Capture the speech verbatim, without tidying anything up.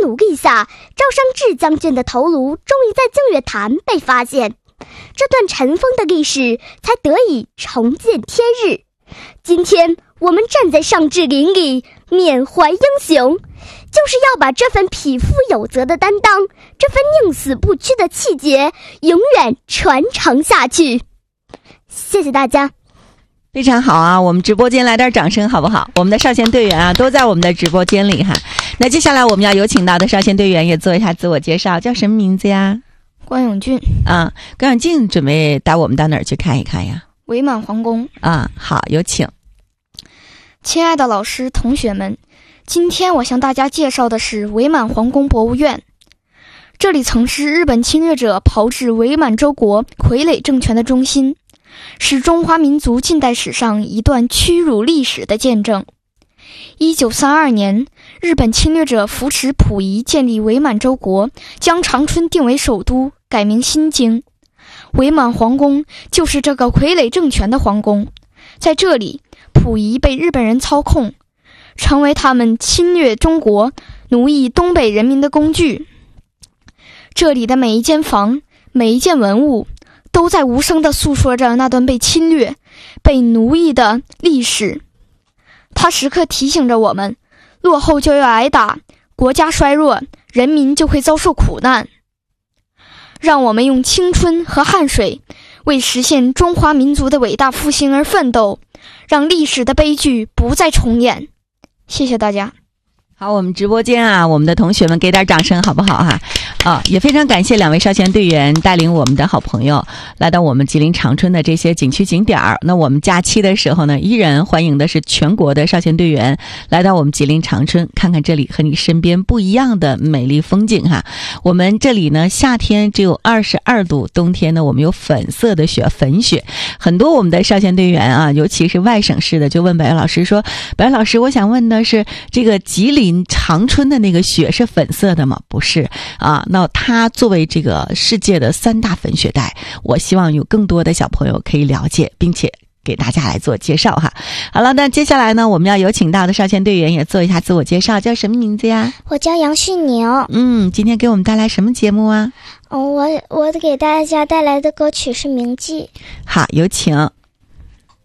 努力下，赵尚志将军的头颅终于在净月潭被发现，这段尘封的历史才得以重见天日。今天我们站在尚志陵里缅怀英雄，就是要把这份匹夫有责的担当，这份宁死不屈的气节永远传承下去。谢谢大家。 非常好啊，我们直播间来点掌声好不好？我们的少先队员啊都在我们的直播间里哈。那接下来我们要有请到的少先队员也做一下自我介绍，叫什么名字呀？ 关永俊。 啊，关永俊准备带我们到哪儿去看一看呀？ 伪满皇宫。 啊，好，有请。 亲爱的老师同学们，今天我向大家介绍的是伪满皇宫博物院。这里曾是日本侵略者炮制伪满洲国傀儡政权的中心，是中华民族近代史上一段屈辱历史的见证。一九三二年，日本侵略者扶持溥仪建立伪满洲国，将长春定为首都，改名新京。伪满皇宫就是这个傀儡政权的皇宫，在这里，溥仪被日本人操控，成为他们侵略中国、奴役东北人民的工具。这里的每一间房、每一件文物，都在无声地诉说着那段被侵略、被奴役的历史。它时刻提醒着我们，落后就要挨打，国家衰弱，人民就会遭受苦难。让我们用青春和汗水为实现中华民族的伟大复兴而奋斗，让历史的悲剧不再重演。谢谢大家。 好，我们直播间啊，我们的同学们给点掌声好不好哈？啊，也非常感谢两位少先队员带领我们的好朋友来到我们吉林长春的这些景区景点儿。那我们假期的时候呢，依然欢迎的是全国的少先队员来到我们吉林长春，看看这里和你身边不一样的美丽风景哈。我们这里呢，夏天只有二十二度，冬天呢我们有粉色的雪，粉雪。很多我们的少先队员啊，尤其是外省市的，就问白老师说：“白老师，我想问的是，这个吉林长春的那个雪是粉色的吗？”不是啊。那它作为这个世界的三大粉雪带，我希望有更多的小朋友可以了解，并且给大家来做介绍哈。好了，那接下来呢，我们要有请到的少先队员也做一下自我介绍，叫什么名字呀？ 我叫杨旭宁。 嗯，今天给我们带来什么节目啊？ 哦，我我给大家带来的歌曲是《铭记》。 好，有请。